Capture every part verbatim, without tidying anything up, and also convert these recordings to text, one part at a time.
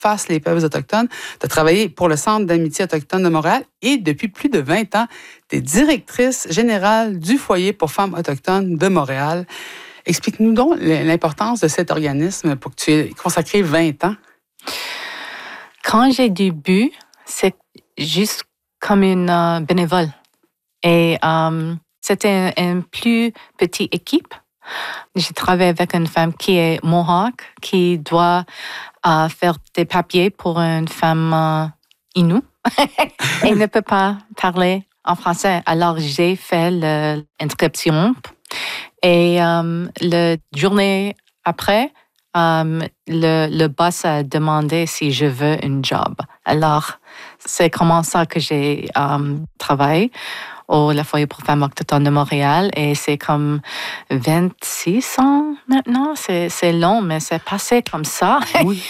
face les peuples autochtones. Tu as travaillé pour le Centre d'amitié autochtone de Montréal et depuis plus de vingt ans, tu es directrice générale du Foyer pour femmes autochtones de Montréal. Explique-nous donc l'importance de cet organisme pour que tu aies consacré vingt ans. Quand j'ai début, c'est juste comme une euh, bénévole. Et euh, c'était une, une plus petite équipe. J'ai travaillé avec une femme qui est Mohawk, qui doit euh, faire des papiers pour une femme euh, Innu et ne peut pas parler en français. Alors, j'ai fait l'inscription et euh, la journée après, euh, le, le boss a demandé si je veux un job. Alors, c'est comment ça que j'ai euh, travaillé au la Foyer pour femmes autochtones de Montréal et c'est comme vingt-six ans maintenant. C'est, c'est long, mais c'est passé comme ça. Oui.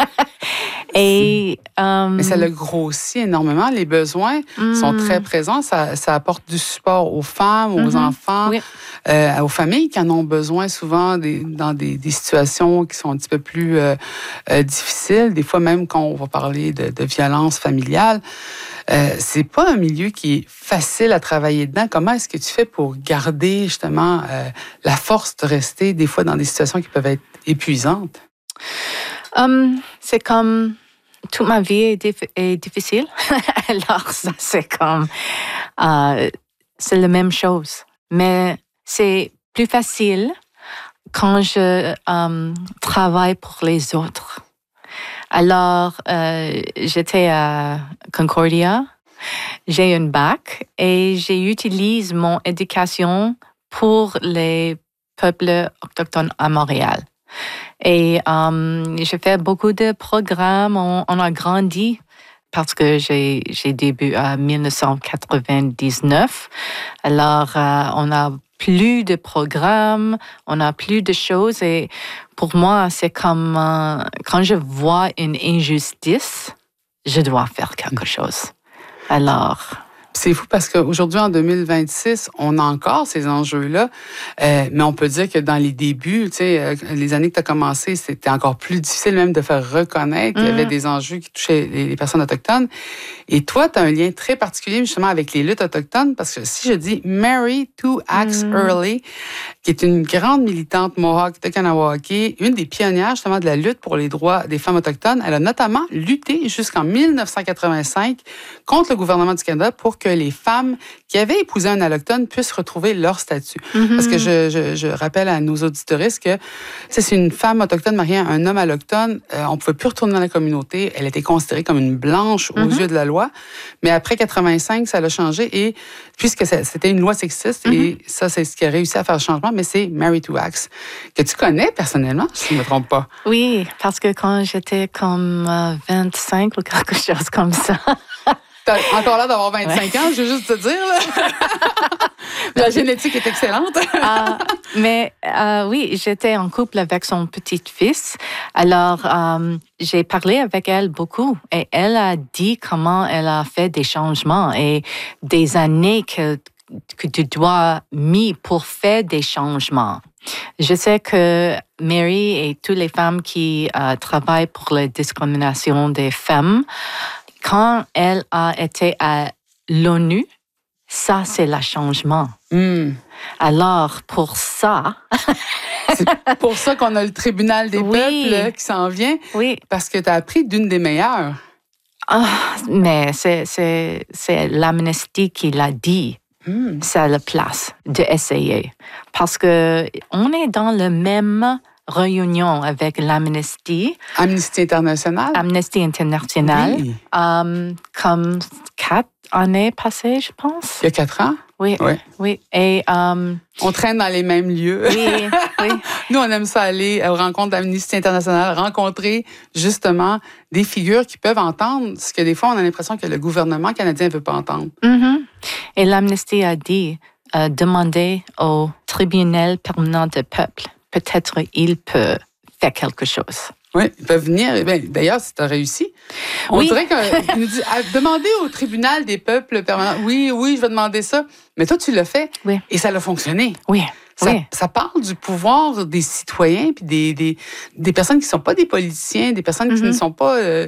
Et, euh, Mais ça le grossit énormément. Les besoins mm, sont très présents. Ça, ça apporte du support aux femmes, aux mm-hmm, enfants, oui. euh, aux familles qui en ont besoin souvent des, dans des, des situations qui sont un petit peu plus euh, euh, difficiles. Des fois même quand on va parler de, de violence familiale. Euh, c'est pas un milieu qui est facile à travailler dedans. Comment est-ce que tu fais pour garder justement euh, la force de rester des fois dans des situations qui peuvent être épuisantes? Um, c'est comme toute ma vie est, dif- est difficile. Alors ça c'est comme euh, c'est la même chose, mais c'est plus facile quand je um, travaille pour les autres. Alors, euh, j'étais à Concordia, j'ai un bac et j'utilise mon éducation pour les peuples autochtones à Montréal. Et um, j'ai fait beaucoup de programmes, on, on a grandi parce que j'ai, j'ai débuté en dix-neuf cent quatre-vingt-dix-neuf. Alors, euh, on a plus de programmes, on a plus de choses et pour moi, c'est comme euh, quand je vois une injustice, je dois faire quelque chose. Alors... C'est fou parce qu'aujourd'hui, en deux mille vingt-six, on a encore ces enjeux-là, euh, mais on peut dire que dans les débuts, tu sais, euh, les années que tu as commencé, c'était encore plus difficile même de faire reconnaître. Mm-hmm. Il y avait des enjeux qui touchaient les, les personnes autochtones. Et toi, tu as un lien très particulier justement avec les luttes autochtones parce que si je dis Mary Two Axe mm-hmm. Early, qui est une grande militante Mohawk de Kanawake, une des pionnières justement de la lutte pour les droits des femmes autochtones, elle a notamment lutté jusqu'en dix-neuf cent quatre-vingt-cinq contre le gouvernement du Canada pour que les femmes qui avaient épousé un allochtone puissent retrouver leur statut. Mm-hmm. Parce que je, je, je rappelle à nos auditeuristes que c'est une femme autochtone mariée à un homme allochtone, euh, on ne pouvait plus retourner dans la communauté. Elle était considérée comme une blanche aux mm-hmm. yeux de la loi. Mais après quatre-vingt-cinq, ça l'a changé. Et puisque c'était une loi sexiste, mm-hmm. et ça, c'est ce qui a réussi à faire le changement, mais c'est Mary Two Axe, que tu connais personnellement, si je ne me trompe pas. Oui, parce que quand j'étais comme euh, vingt-cinq ou quelque chose comme ça... T'as encore l'air d'avoir vingt-cinq ouais. ans, je veux juste te dire. Là. La génétique est excellente. uh, mais uh, oui, j'étais en couple avec son petit-fils. Alors, um, j'ai parlé avec elle beaucoup. Et elle a dit comment elle a fait des changements et des années que, que tu dois mis pour faire des changements. Je sais que Mary et toutes les femmes qui uh, travaillent pour la discrimination des femmes, quand elle a été à l'ONU, ça, c'est le changement. Mm. Alors, pour ça... c'est pour ça qu'on a le tribunal des oui. peuples là, qui s'en vient. Oui. Parce que tu as appris d'une des meilleures. Ah, mais c'est, c'est, c'est l'Amnesty qui l'a dit. Mm. C'est la place d'essayer. Parce qu'on est dans le même... réunion avec l'Amnesty. Amnesty International. Amnesty International. Oui. Um, comme quatre années passées, je pense. Il y a quatre ans? Oui. Oui. oui. Et, um, on traîne dans les mêmes lieux. Oui, oui. Nous, on aime ça aller aux rencontres d'Amnesty International, rencontrer justement des figures qui peuvent entendre ce que des fois, on a l'impression que le gouvernement canadien ne veut pas entendre. Mm-hmm. Et l'Amnesty a dit, euh, demander au tribunal permanent des peuples, peut-être il peut faire quelque chose. Oui, ils peuvent venir. Bien, d'ailleurs, si tu as réussi, on oui. dirait qu'il nous dit demander au tribunal des peuples permanents. Oui, oui, je vais demander ça. Mais toi, tu l'as fait oui. et ça a fonctionné. Oui. Ça, oui. ça parle du pouvoir des citoyens puis des, des, des personnes qui ne sont pas des politiciens, des personnes mm-hmm. qui ne sont pas... Euh,